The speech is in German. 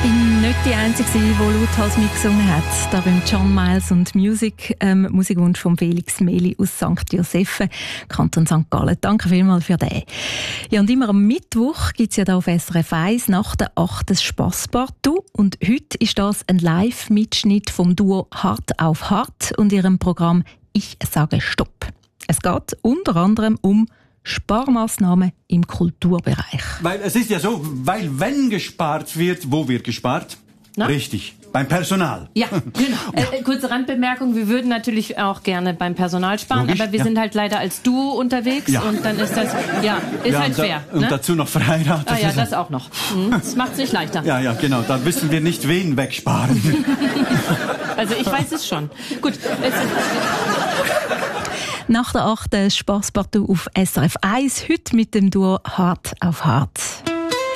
bin nicht die Einzige, die lauthals mitgesungen hat. Da beim John Miles und Musikwunsch von Felix Meli aus St. Josephen, Kanton St. Gallen. Danke vielmals für den. Ja, und immer am Mittwoch gibt es ja da auf SRF 1 nach der 8. das Spasspartout. Und heute ist das ein Live-Mitschnitt vom Duo Hart auf Hart und ihrem Programm «Ich sage Stopp». Es geht unter anderem um Sparmaßnahmen im Kulturbereich. Weil es ist ja so, wenn gespart wird, wo wird gespart? Na? Richtig, beim Personal. Ja, genau. Kurze Randbemerkung, wir würden natürlich auch gerne beim Personal sparen, Logisch, aber wir sind halt leider als Duo unterwegs und dann ist das, ist halt fair. Und Ne? dazu noch verheiratet. Ah ja, das auch noch. Das macht es nicht leichter. Ja, genau, da wissen wir nicht, wen wegsparen. Also ich weiß es schon. Gut. Nach der 8. Spasspartout auf SRF 1, heute mit dem Duo Hart auf Hart.